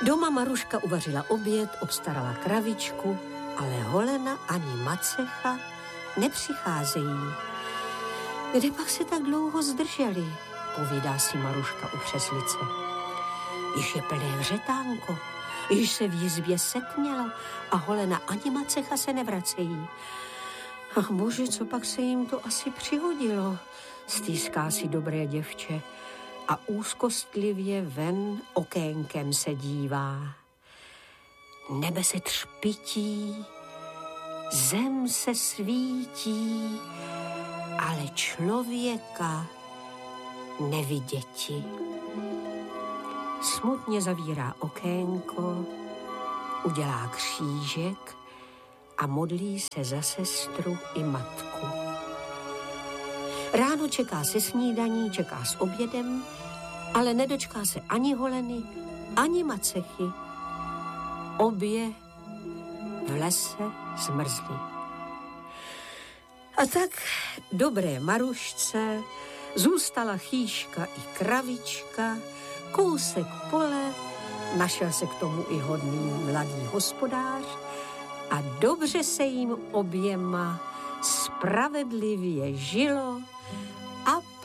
Doma Maruška uvařila oběd, obstarala kravičku, ale Holena ani Macecha nepřicházejí. Kde pak se tak dlouho zdrželi, povídá si Maruška u přeslice. Již je plné hřetánko, již se v jizbě setmělo a Holena ani Macecha se nevracejí. Ach bože, co pak se jim to asi přihodilo, stýská si dobré děvče a úzkostlivě ven okénkem se dívá. Nebe se třpití, zem se svítí, ale člověka neviděti. Smutně zavírá okénko, udělá křížek a modlí se za sestru i matku. Ráno čeká se snídaní, čeká s obědem, ale nedočká se ani Holeny, ani Macechy. Obě v lese zmrzly. A tak dobré Marušce zůstala chýška i kravička, kousek pole, našel se k tomu i hodný mladý hospodář a dobře se jim oběma spravedlivě žilo